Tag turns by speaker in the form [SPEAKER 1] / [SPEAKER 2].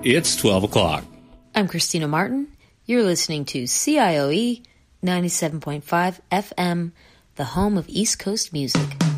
[SPEAKER 1] It's 12 o'clock.
[SPEAKER 2] I'm Christina Martin. You're listening to CIOE 97.5 FM, the home of East Coast music.